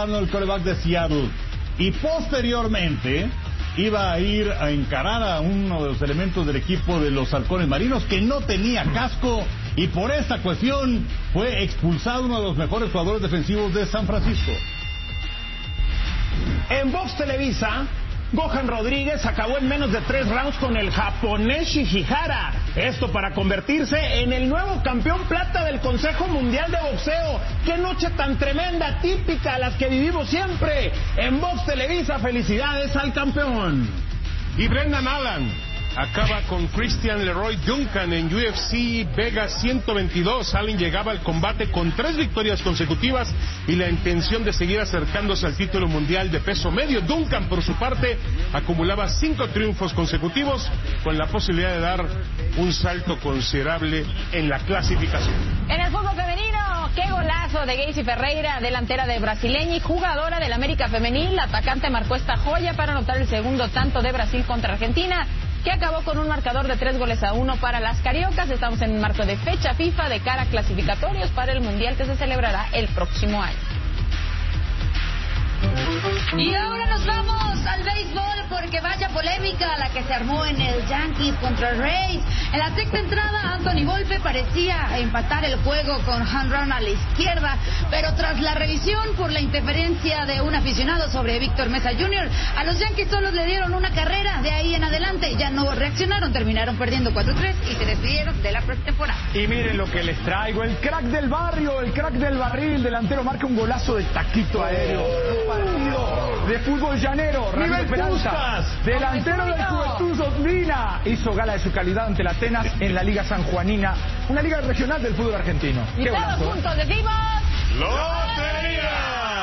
Darnold, el quarterback de Seattle. Y posteriormente iba a ir a encarar a uno de los elementos del equipo de los Halcones Marinos que no tenía casco, y por esta cuestión fue expulsado uno de los mejores jugadores defensivos de San Francisco. En Vox Televisa, Gohan Rodríguez acabó en menos de 3 rounds con el japonés Shihihara. Esto para convertirse en el nuevo campeón plata del Consejo Mundial de Boxeo. ¡Qué noche tan tremenda, típica a las que vivimos siempre! En Vox Televisa, felicidades al campeón. Y Brendan Allen acaba con Christian Leroy Duncan en UFC Vegas 122. Allen llegaba al combate con 3 victorias consecutivas y la intención de seguir acercándose al título mundial de peso medio. Duncan, por su parte, acumulaba 5 triunfos consecutivos con la posibilidad de dar un salto considerable en la clasificación. En el fútbol femenino, qué golazo de Geisy Ferreira, delantera de brasileña y jugadora del América Femenil. La atacante marcó esta joya para anotar el segundo tanto de Brasil contra Argentina, que acabó con un marcador de 3-1 para las cariocas. Estamos en el marco de fecha FIFA de cara a clasificatorios para el Mundial que se celebrará el próximo año. Y ahora nos vamos al béisbol, porque vaya polémica la que se armó en el Yankees contra Rays. En la sexta entrada, Anthony Volpe parecía empatar el juego con home run a la izquierda, pero tras la revisión por la interferencia de un aficionado sobre Víctor Mesa Jr., a los Yankees solo le dieron una carrera. De ahí en adelante ya no reaccionaron, terminaron perdiendo 4-3 y se despidieron de la pretemporada. Y miren lo que les traigo, el crack del barrio, el crack del barril. Delantero marca un golazo de taquito aéreo. Partido de fútbol llanero. Ramiro Peralta, delantero del Juventud Osmina, hizo gala de su calidad ante la Atenas en la Liga Sanjuanina, una liga regional del fútbol argentino. Y todos juntos decimos... ¡Lotería!